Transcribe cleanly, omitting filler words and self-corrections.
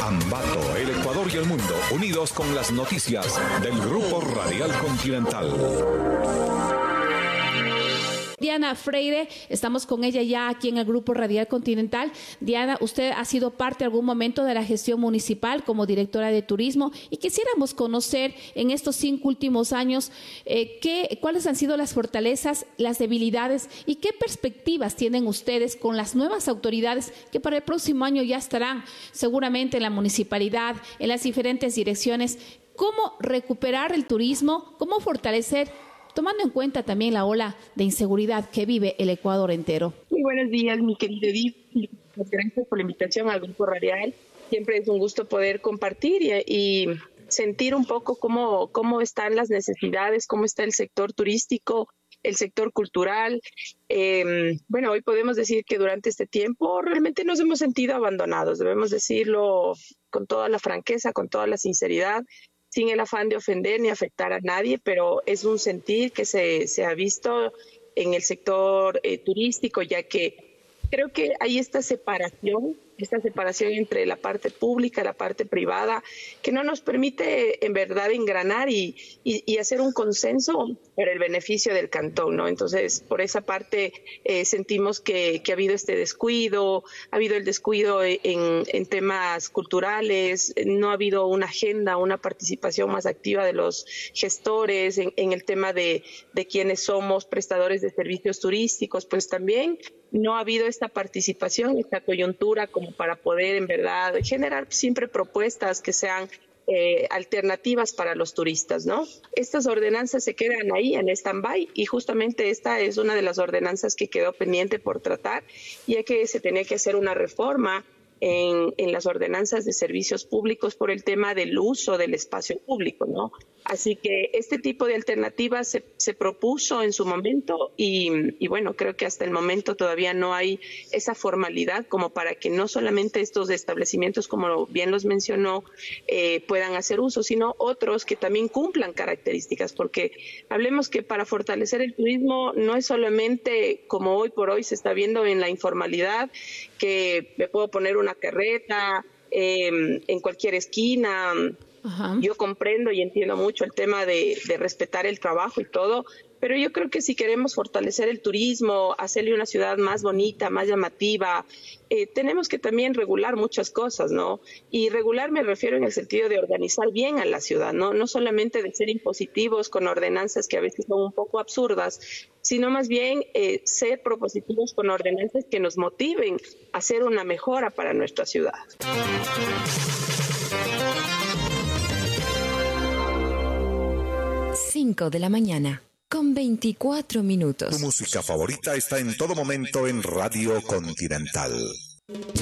Ambato, el Ecuador y el mundo, unidos con las noticias del Grupo Radial Continental. Diana Freire, estamos con ella ya aquí en el Grupo Radial Continental. Diana, usted ha sido parte en algún momento de la gestión municipal como directora de turismo y quisiéramos conocer en estos 5 últimos años cuáles han sido las fortalezas, las debilidades y qué perspectivas tienen ustedes con las nuevas autoridades que para el próximo año ya estarán seguramente en la municipalidad, en las diferentes direcciones. ¿Cómo recuperar el turismo? ¿Cómo fortalecer, tomando en cuenta también la ola de inseguridad que vive el Ecuador entero? Muy buenos días, mi querido Edith. Gracias por la invitación al Grupo Radial. Siempre es un gusto poder compartir y sentir un poco cómo están las necesidades, cómo está el sector turístico, el sector cultural. Hoy podemos decir que durante este tiempo realmente nos hemos sentido abandonados, debemos decirlo con toda la franqueza, con toda la sinceridad, sin el afán de ofender ni afectar a nadie, pero es un sentir que se ha visto en el sector turístico, ya que creo que hay esta separación entre la parte pública y la parte privada, que no nos permite en verdad engranar y hacer un consenso para el beneficio del cantón, ¿no? Entonces, por esa parte sentimos que ha habido este descuido, ha habido el descuido en temas culturales, no ha habido una agenda, una participación más activa de los gestores en el tema de quienes somos prestadores de servicios turísticos, pues también no ha habido esta participación, esta coyuntura como para poder en verdad generar siempre propuestas que sean alternativas para los turistas, ¿no? Estas ordenanzas se quedan ahí en stand-by y justamente esta es una de las ordenanzas que quedó pendiente por tratar, ya que se tenía que hacer una reforma en las ordenanzas de servicios públicos por el tema del uso del espacio público, ¿no? Así que este tipo de alternativas se propuso en su momento y bueno, creo que hasta el momento todavía no hay esa formalidad como para que no solamente estos establecimientos, como bien los mencionó, puedan hacer uso, sino otros que también cumplan características, porque hablemos que para fortalecer el turismo no es solamente como hoy por hoy se está viendo en la informalidad, que me puedo poner una carreta en cualquier esquina. Ajá. Yo comprendo y entiendo mucho el tema de respetar el trabajo y todo, pero yo creo que si queremos fortalecer el turismo, hacerle una ciudad más bonita, más llamativa, tenemos que también regular muchas cosas, ¿no? Y regular me refiero en el sentido de organizar bien a la ciudad, ¿no? No solamente de ser impositivos con ordenanzas que a veces son un poco absurdas, sino más bien ser propositivos con ordenanzas que nos motiven a hacer una mejora para nuestra ciudad. 5 de la mañana, con 24 minutos. Tu música favorita está en todo momento en Radio Continental.